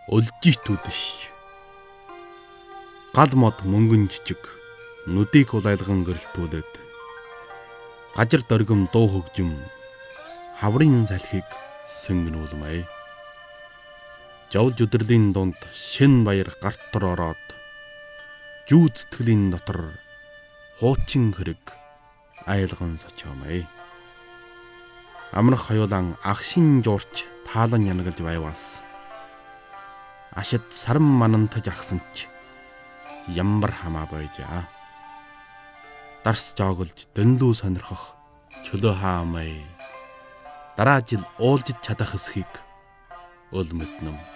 өлжийтүүдш. Гал мод мөнгөн жижиг нүдийг улайлган гэрэлтүүлээд гажир дөргөм дуу хөгжим хаврын салхийг сэнгэнүүлмэй. Жавл жүдрэлийн дунд шин баяр гарт тор ороод жүү зүтгэлийн дотор хуучин хэрэг айлган сочоомэй. Амрах хоёулан агшин жуурч таалан янагалж байваас ашид саран манантаж ахсан ч ямар хамаа бойжаа. Дарс жооглож дэнлүү сонирхох чөлөө хаамай. Дараа жил уулжиж чадах эсхийг өл мэднэм.